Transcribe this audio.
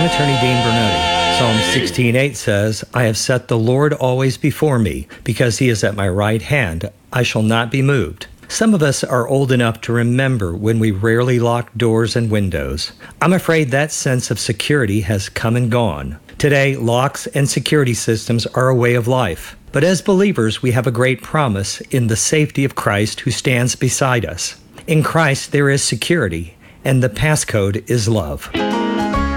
Attorney Dean Bernotti. Psalm 16:8 says, I have set the Lord always before me. Because he is at my right hand, I shall not be moved. Some of us are old enough to remember when we rarely locked doors and windows. I'm afraid that sense of security has come and gone. Today, locks and security systems are a way of life. But as believers, we have a great promise in the safety of Christ who stands beside us. In Christ, there is security, and the passcode is love.